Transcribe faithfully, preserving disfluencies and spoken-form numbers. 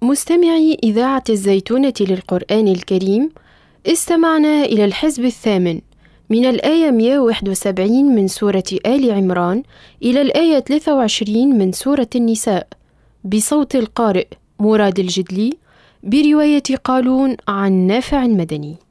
مستمعي إذاعة الزيتونة للقرآن الكريم، استمعنا إلى الحزب الثامن من الآية مئة وواحد وسبعين من سورة آل عمران إلى الآية ثلاثة وعشرين من سورة النساء، بصوت القارئ مراد الجدلي، برواية قالون عن نافع المدني.